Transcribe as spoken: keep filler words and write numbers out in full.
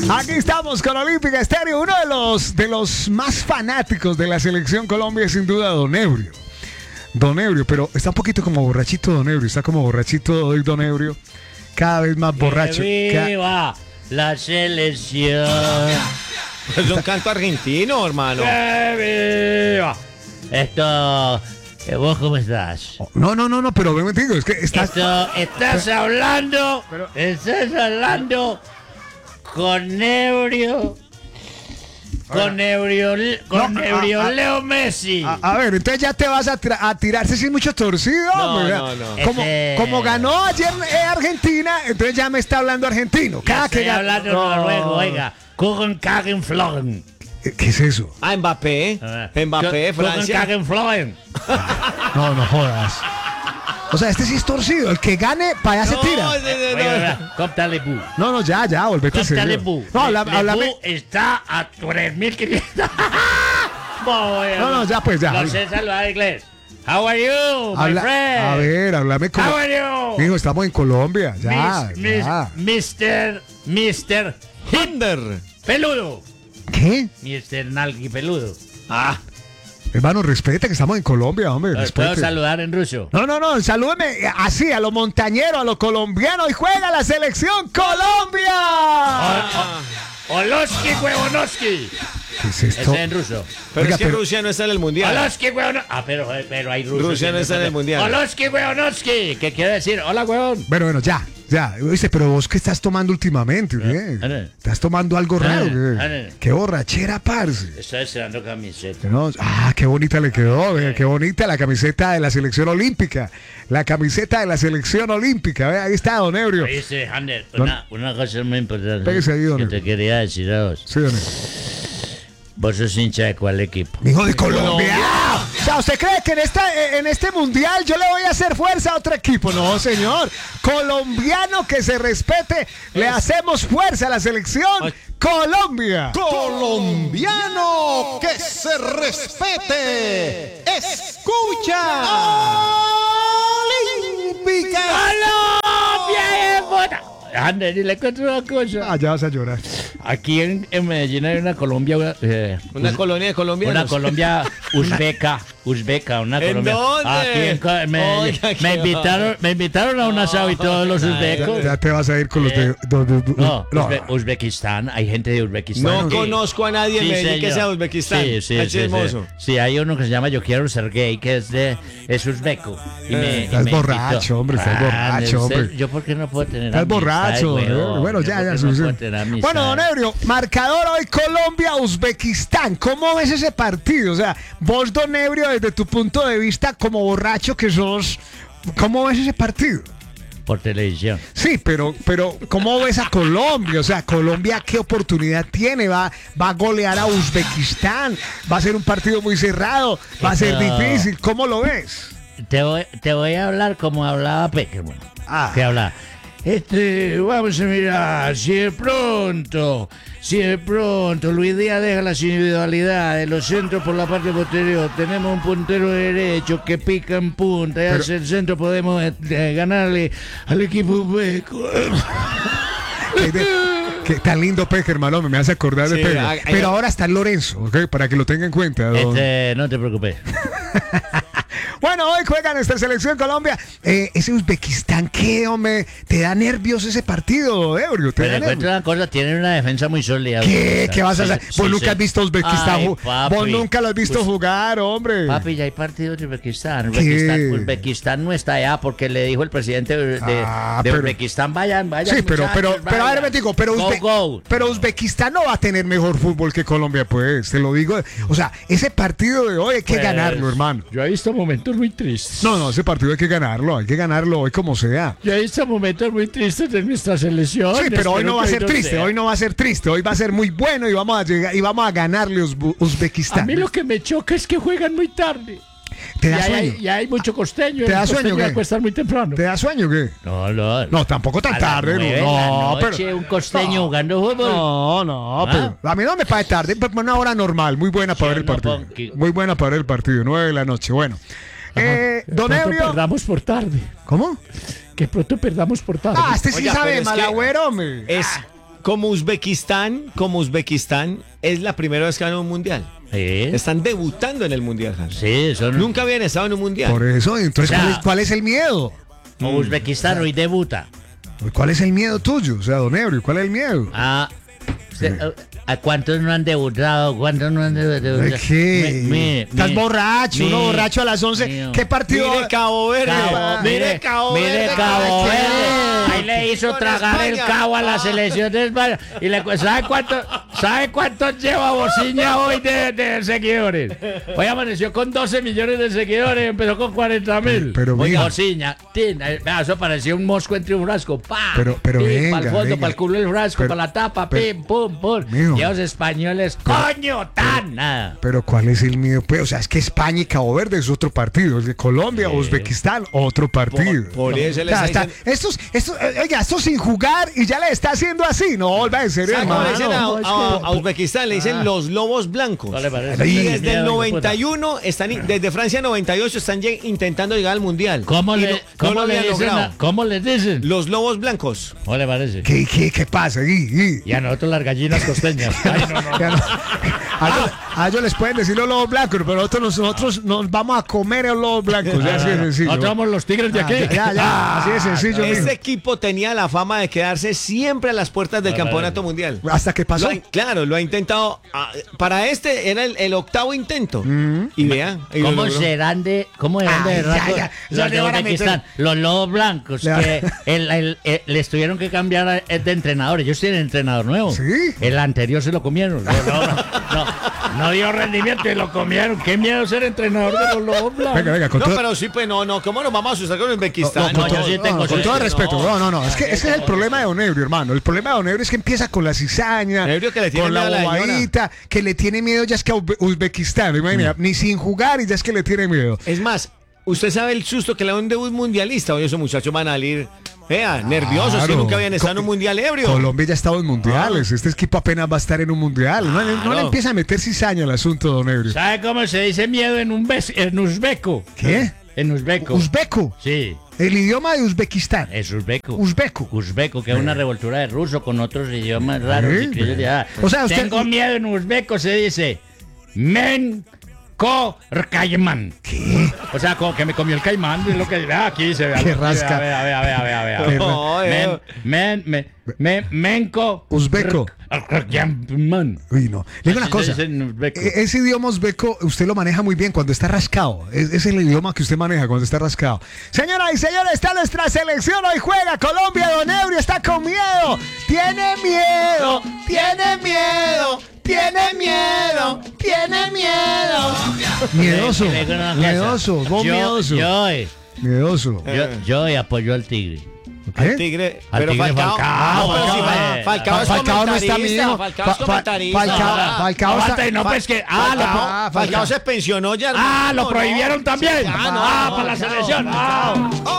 Aquí estamos con Olímpica Estéreo. Uno de los, de los más fanáticos de la selección Colombia es sin duda Don Ebrio. Don Ebrio, pero está un poquito como borrachito Don Ebrio. Está como borrachito hoy Don Ebrio. Cada vez más borracho. ¡Que viva la selección! Es un canto argentino, hermano. ¡Que viva! Esto... eh, ¿Vos cómo estás? No, no, no, no, pero ven, digo, es que estás... Esto, estás hablando... Pero- Estás hablando... Con Ebrio... Con Ebrio... Con No, Ebrio a- a- Leo Messi. A, a ver, entonces ya te vas a, tra- a tirarse sin mucho torcido. No, hombre, no, no. Como, Ese- como ganó ayer eh, Argentina, entonces ya me está hablando argentino. Ya Cada que estoy gana- hablando No. noruego, oiga. Kuchen Kagen Flogen. ¿Qué es eso? Ah, Mbappé. Mbappé, Kuchen Francia. Kagen Flogen. No, no jodas. O sea, este sí es torcido. El que gane, para allá se tira. No, no, no, Oiga, cóptale bu. No, no, ya, ya, volvete Cóptale serio. bu. No, habla- Le- le háblame. bu está a tres mil quinientos. No, no, ya, pues, ya. No sé saludar inglés. How are you, my Habla- friend? a ver, háblame como... How are you? Mijo, estamos en Colombia. Ya, Miss- miss- ya. mister mister Hinder. Peludo. ¿Qué? mister Nalgui Peludo. Ah, Hermano, respete que estamos en Colombia, hombre. ¿Los puedo Respete. saludar en ruso? No, no, no, salúdeme así, a los montañeros, a los colombianos. Y juega la selección Colombia. Oloski Huevonoski. ¿Qué es esto? Ese en ruso. pero Oiga, es que pero- Rusia no está en el mundial. Oloski Huevonoski. Ah, pero, pero hay rusos. Rusia no está en el mundial. Oloski Huevonoski. ¿Qué quiere decir? Hola, huevón. Bueno, bueno, ya, ya. Oíste, pero vos, ¿qué estás tomando últimamente? ¿Qué? Ah, no. ¿Estás tomando algo raro? Ah, ¿Qué? ah, no. Qué borrachera, parce. Estoy estrenando camiseta. No, ah, qué bonita le quedó, vea, qué bonita la camiseta de la selección olímpica. La camiseta de la selección olímpica, vea, ahí está, Don Ebrio. Oíste, Hander, Don- una, una cosa muy importante Pégase ahí, don que Ebrio. te quería decir a vos. Sí, Don Ebrio. ¿Vos sos hincha de cuál equipo? Hijo de Colombia. O sea, ¿usted cree que en, esta, en este mundial yo le voy a hacer fuerza a otro equipo? No, señor. Colombiano que se respete. Le hacemos fuerza a la selección Colombia. Colombiano que se respete. Escucha. Olímpica. ¡Colombia es puta! Hander, y le cuento una cosa. Ah, ya vas a llorar. Aquí en, en Medellín hay una Colombia... eh, Una us- colonia de colombianos. Una Colombia uzbeca, uzbeca, una ¿En Colombia. dónde? Aquí en Co- me, Oiga, me qué invitaron, va. me invitaron a un asado y todos los uzbecos. Ya te vas a ir con los de... Eh, de- de- de- No, no. Uzbe- Uzbekistán, hay gente de Uzbekistán. No Sí. conozco a nadie en Sí, Medellín que señor. sea de Uzbekistán. Sí, sí, Es sí, sí. chismoso. Sí, hay uno que se llama Yo Quiero Ser Gay, que es de es uzbeco. Y me, y Estás me borracho, invitó. hombre, estás Ah, borracho, usted- hombre. Yo, ¿por qué no puedo tener Estás amistades, borracho. huevón? ¿eh? Bueno, Yo, ya, ¿por ya. qué sí, no sí. puedo tener amistades? Bueno, Don Ebrio, marcador hoy Colombia-Uzbekistán. ¿Cómo ves ese partido? O sea, vos, Don Ebrio, desde tu punto de vista como borracho que sos, ¿cómo ves ese partido? Por televisión. Sí, pero, pero ¿cómo ves a Colombia? O sea, Colombia, ¿qué oportunidad tiene? ¿Va, va a golear a Uzbekistán? ¿Va a ser un partido muy cerrado? ¿Va a ser Pero- difícil? ¿Cómo lo ves? Te voy, te voy a hablar como hablaba Peckerman. Ah. Que habla. Este, vamos a mirar, si de pronto, si de pronto Luis Díaz deja las individualidades, los centros por la parte posterior, tenemos un puntero derecho que pica en punta y Pero- hacia el centro podemos eh, ganarle al equipo uzbeco. Qué, de- qué tan lindo Peckerman, hombre, me hace acordar de Sí, Peckerman. hay- hay- Pero ahora está Lorenzo, ¿ok? Para que lo tenga en cuenta. don- Este, no te preocupes. Bueno, hoy juega nuestra selección Colombia. Eh, ese Uzbekistán, ¿qué, hombre? ¿Te da nervios ese partido, Ebrio? ¿Te Pero da le cuento nervios? una cosa, tienen una defensa muy sólida. ¿Qué? Uzbekistán. ¿Qué vas a Sí, hacer? sí, Vos nunca sí. has visto a Uzbekistán Ay, ju- papi. Vos nunca lo has visto Uz- jugar, hombre. Papi, ya hay partidos de Uzbekistán. ¿Qué? Uzbekistán, Uzbekistán no está allá porque le dijo el presidente de, de- Ah, de pero- Uzbekistán, vayan, vayan. Sí, pero, pero, muchachos, pero a ver, vayan. me digo, pero, Go, Uzbe- go. pero Uzbekistán no va a tener mejor fútbol que Colombia, pues, te lo digo. O sea, ese partido de hoy hay que Pues, ganarlo, hermano. Yo he visto momentos muy tristes. No, no, ese partido hay que ganarlo, hay que ganarlo hoy como sea. Yo he visto momentos muy tristes de nuestra selección. Sí, pero hoy no Espero va a que ser no triste, sea. hoy no va a ser triste, hoy va a ser muy bueno y vamos a llegar y vamos a ganarle a Uzbe- Uzbekistán. A mí lo que me choca es que juegan muy tarde. ¿Te Y da hay, sueño? hay- y hay mucho costeño. ¿Te el da sueño costeño qué? acuestan muy temprano. ¿Te da sueño o qué? No, no. No, tampoco tan A las tarde, nueve de no, la no, noche, pero un costeño no. jugando fútbol. No, no, Ah. pero a mí no me parece tarde, pero una hora normal, muy buena para ver el no partido. pon- que- Muy buena para ver el partido, nueve de la noche, bueno. Eh, don Pronto Ebrio. perdamos por tarde. ¿Cómo? Que pronto perdamos por tarde. Ah, este sí Oiga, sabe, pero es que- malagüero, hombre. Es como Uzbekistán, como Uzbekistán, es la primera vez que van a un mundial. Sí, Están debutando en el mundial, Javi. sí, son... Nunca habían estado en un mundial. Por eso, entonces, O sea- ¿cuál es, cuál es el miedo? Uzbekistán hoy debuta. ¿Cuál es el miedo tuyo? O sea, don Ebrio, ¿cuál es el miedo? Ah, se- ¿a cuántos no han debutado? ¿Cuántos no han debutado? ¿De qué? Mi- mi- Estás mi- borracho, uno mi- borracho a las once. mío. ¿Qué partido? Mire Cabo Verde. Cabo, mire Cabo mire Verde. Cabo ¿qué? Verde. Ahí le hizo Con tragar el España. cabo a la selección de España. Y le, cu- ¿sabe cuánto, ¿sabe cuánto lleva Bociña hoy de, de seguidores? Hoy amaneció con doce millones de seguidores, empezó con cuarenta mil. Pero, Oiga, mijo. Bociña, tin, eh, vea, eso parecía un mosco entre un frasco. ¡Pa! Pero- pero venga, para el fondo, venga. para el culo del frasco, Pero- para la tapa, pero- pim, pum, pum. Mijo. Y los españoles, coño, tan, nada. Pero ¿cuál es el miedo? Pues, o sea, es que España y Cabo Verde es otro partido. Es de Colombia, Uzbekistán, otro partido. Por, por eso O les sea, está- dicen... estos, estos, eh, oiga, estos sin jugar y ya le está haciendo así. No, vuelva en serio, ¿Sabe cómo le hermano. dicen a, no, es a- que- a Uzbekistán? Le dicen los lobos blancos. ¿No le parece? Y Qué desde miedo, el hijo de noventa y uno, están, in- desde Francia noventa y ocho, están lleg- intentando llegar al mundial. ¿Cómo Y le, no- no cómo lo le habían dicen? logrado. a- ¿Cómo les dicen? Los lobos blancos. ¿Cómo le parece? ¿Qué, qué, qué pasa? Y, y- Y a nosotros las gallinas costeñas. Ay, no, no. ya no- a, ellos, a ellos les pueden decir los lobos blancos, pero nosotros, nosotros nos vamos a comer a los lobos blancos. Ya así de sencillo. Nosotros somos los tigres de Ah, aquí. ya, ya, ya, así de sencillo. mijo. Este equipo tenía la fama de quedarse siempre a las puertas del Ah, campeonato vale. mundial. ¿Hasta qué pasó? Lo ha- claro, lo ha intentado. ah, Para este era el, el octavo intento. Y vean. y lo ¿Cómo logró. serán de, cómo eran Ay, de ya, rato ya, ya los le de van a Uzbekistán? Los lobos blancos Le van- que el- el- el- les tuvieron que cambiar a- de entrenador. Ellos tienen entrenador nuevo. ¿Sí? El anterior se lo comieron. No, no, no, no, no dio rendimiento y lo comieron. Qué miedo ser entrenador de los lobos blancos. Venga, venga, con No, todo, pero sí, pues no, no. ¿Cómo nos vamos a asustar con Uzbekistán? con no, yo todo- sí tengo no, con suerte. todo respeto. No, no, no. Es que no, ese es el no, problema de Don Ebrio, hermano. El problema de Don Ebrio es que empieza con la cizaña, Ebrio que le tiene con la miedo a la señora. bobadita, que le tiene miedo ya es que a Uzbe- Uzbekistán. Imagina, Mm. ni sin jugar y ya es que le tiene miedo. Es más, usted sabe el susto que le da un debut mundialista. Oye, esos muchachos van a salir, vea, nerviosos, que Claro. nunca habían estado en un Co- mundial ebrio. Colombia ya ha estado en mundiales. Este equipo apenas va a estar en un mundial. No, le- no le Claro. empieza a meter cizaña al asunto, Don Ebrio. ¿Sabe cómo se dice miedo en un bes- en uzbeco? ¿Qué? En uzbeco. Uzbeco. Sí, El idioma de Uzbekistán. es uzbeco. Uzbeco. Uzbeco, que es una revoltura de ruso con otros idiomas raros. Sí, y criollos de allá. o sea, usted- Tengo miedo en uzbeco, se dice men ko caimán. ¿Qué? O sea, como que me comió el caimán, es lo que vea aquí se ve. Qué rasca. Vea, vea, vea, vea, vea, vea. No, eh. Men, men, men, men, menko. Uzbeco. Caimán. Uy, no. Le digo una Así se cosa. dice en uzbeco. E- Ese idioma uzbeco usted lo maneja muy bien cuando está rascado. Es, es el idioma que usted maneja cuando está rascado. Señoras y señores, está nuestra selección. Hoy juega Colombia. Don Ebrio está con miedo. Tiene miedo. Tiene miedo. Tiene miedo. Tiene miedo. Miedoso. Le digo una cosa. Miedoso. Vos Yo- miedoso. Yo, eh, Miedoso. yo, yo eh, apoyo al tigre. Al ¿Qué? Tigre. Al Pero Tigre Falcao. Falcao, no, pero si Falcao, Fa- eh. Falcao es Falcao no está comentarista. mío. Falcao es Fa- Fa- comentarista. Falcao- Ah, Falcao Aguanta, está- y no, pues que. Ah, Falcao, lo, Ah, Falcao Falcao. se pensionó ya. ah, lo No, prohibieron también. ya, no, ah, no, para la Falcao. selección. Ah.